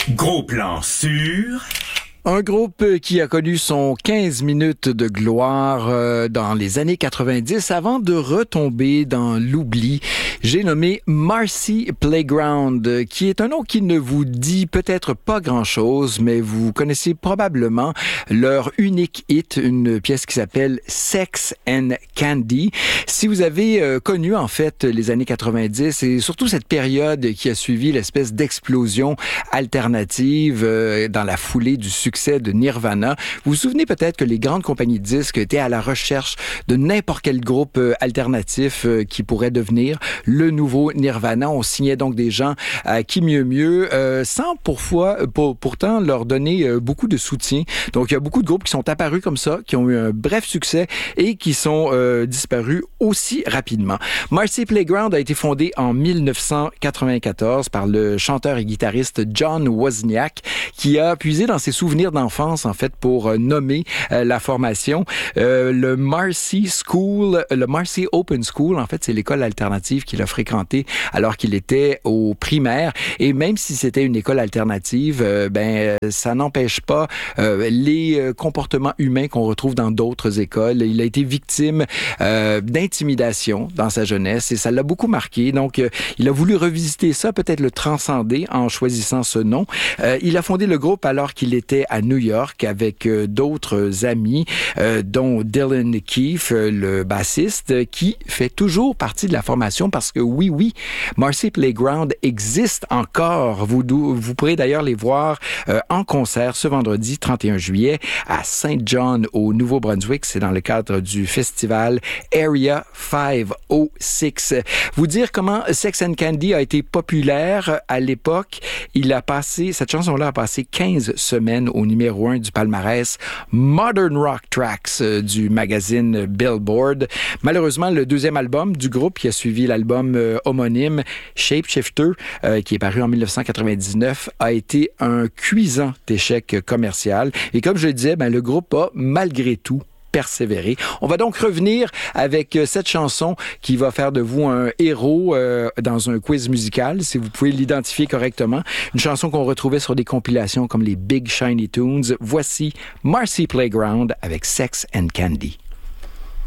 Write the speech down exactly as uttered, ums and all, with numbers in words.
Gros plan sur... Un groupe qui a connu son quinze minutes de gloire euh, dans les années quatre-vingt-dix avant de retomber dans l'oubli. J'ai nommé Marcy Playground, qui est un nom qui ne vous dit peut-être pas grand-chose, mais vous connaissez probablement leur unique hit, une pièce qui s'appelle Sex and Candy. Si vous avez euh, connu en fait les années quatre-vingt-dix et surtout cette période qui a suivi l'espèce d'explosion alternative euh, dans la foulée du succès de Nirvana. Vous vous souvenez peut-être que les grandes compagnies de disques étaient à la recherche de n'importe quel groupe euh, alternatif euh, qui pourrait devenir le nouveau Nirvana. On signait donc des gens à qui mieux mieux, euh, sans pourquoi, pour, pourtant leur donner euh, beaucoup de soutien. Donc il y a beaucoup de groupes qui sont apparus comme ça, qui ont eu un bref succès et qui sont euh, disparus aussi rapidement. Marcy Playground a été fondé en dix-neuf cent quatre-vingt-quatorze par le chanteur et guitariste John Wozniak, qui a puisé dans ses souvenirs d'enfance, en fait, pour euh, nommer euh, la formation. Euh, le Marcy School, le Marcy Open School, en fait, c'est l'école alternative qu'il a fréquentée alors qu'il était au primaire. Et même si c'était une école alternative, euh, ben, euh, ça n'empêche pas euh, les euh, comportements humains qu'on retrouve dans d'autres écoles. Il a été victime euh, d'intimidation dans sa jeunesse et ça l'a beaucoup marqué. Donc, euh, il a voulu revisiter ça, peut-être le transcender en choisissant ce nom. Euh, il a fondé le groupe alors qu'il était à New York avec euh, d'autres amis, euh, dont Dylan Keefe, euh, le bassiste, qui fait toujours partie de la formation parce que oui, oui, Marcy Playground existe encore. Vous, vous pourrez d'ailleurs les voir euh, en concert ce vendredi trente et un juillet à Saint John au Nouveau-Brunswick. C'est dans le cadre du festival Area cinq cent six. Vous dire comment Sex and Candy a été populaire à l'époque. Il a passé, cette chanson-là a passé quinze semaines au numéro un du palmarès Modern Rock Tracks euh, du magazine Billboard. Malheureusement, le deuxième album du groupe qui a suivi l'album euh, homonyme Shapeshifter, euh, qui est paru en dix-neuf cent quatre-vingt-dix-neuf, a été un cuisant échec commercial. Et comme je le disais, ben, le groupe a malgré tout persévérer. On va donc revenir avec cette chanson qui va faire de vous un héros euh, dans un quiz musical, si vous pouvez l'identifier correctement. Une chanson qu'on retrouvait sur des compilations comme les Big Shiny Tunes. Voici Marcy Playground avec Sex and Candy.